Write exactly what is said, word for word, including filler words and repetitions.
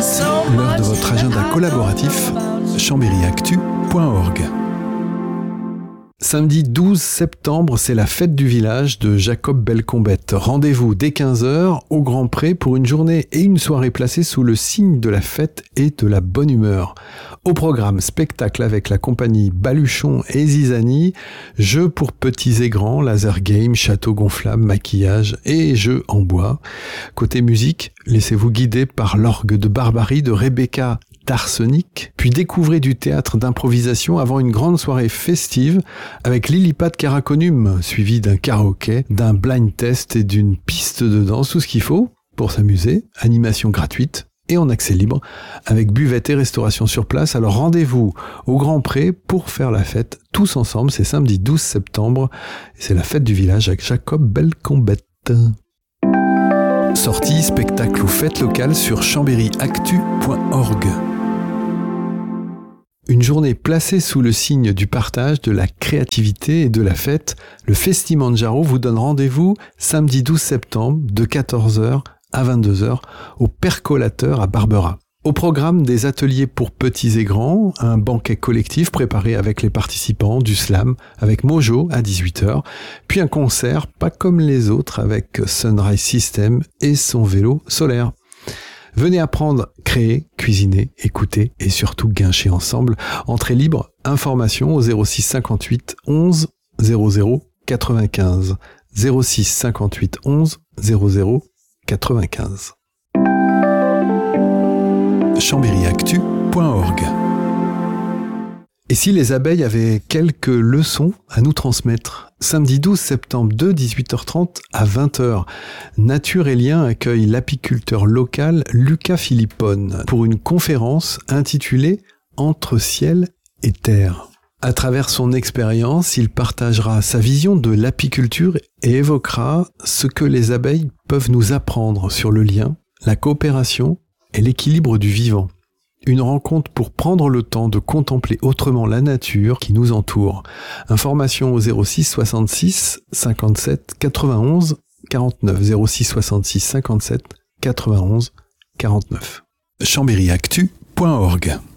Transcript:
L'heure de votre agenda collaboratif, chambéry actu point org. Samedi douze septembre, c'est la fête du village de Jacob Belcombette. Rendez-vous dès quinze heures au Grand Pré pour une journée et une soirée placées sous le signe de la fête et de la bonne humeur. Au programme, spectacle avec la compagnie Baluchon et Zizani, jeux pour petits et grands, laser game, château gonflable, maquillage et jeux en bois. Côté musique, laissez-vous guider par l'orgue de Barbarie de Rebecca d'Arsenic, puis découvrez du théâtre d'improvisation avant une grande soirée festive avec Lilipat Caraconum, suivi d'un karaoké, d'un blind test et d'une piste de danse, tout ce qu'il faut pour s'amuser, animation gratuite et en accès libre, avec buvette et restauration sur place. Alors rendez-vous au Grand Pré pour faire la fête tous ensemble, c'est samedi douze septembre, et c'est la fête du village avec Jacob Belcombette. Sorties, spectacles ou fêtes locales sur chambéry actu point org. Une journée placée sous le signe du partage, de la créativité et de la fête, le Festimanjaro vous donne rendez-vous samedi douze septembre de quatorze heures à vingt-deux heures au Percolateur à Barbera. Au programme, des ateliers pour petits et grands, un banquet collectif préparé avec les participants, du slam avec Mojo à dix-huit heures, puis un concert pas comme les autres avec Sunrise System et son vélo solaire. Venez apprendre, créer, cuisiner, écouter et surtout guincher ensemble. Entrée libre, information au zéro six cinquante-huit onze zéro zéro quatre-vingt-quinze. zéro six cinquante-huit onze zéro zéro quatre-vingt-quinze. chambéry actu point org. Et si les abeilles avaient quelques leçons à nous transmettre ? Samedi douze septembre de dix-huit heures trente à vingt heures, Nature et Liens accueille l'apiculteur local Lucas Philippone pour une conférence intitulée « Entre ciel et terre ». À travers son expérience, il partagera sa vision de l'apiculture et évoquera ce que les abeilles peuvent nous apprendre sur le lien, la coopération et l'équilibre du vivant. Une rencontre pour prendre le temps de contempler autrement la nature qui nous entoure. Information au zéro six soixante-six cinquante-sept quatre-vingt-onze quarante-neuf. zéro six soixante-six cinquante-sept quatre-vingt-onze quarante-neuf. chambéry actu point org.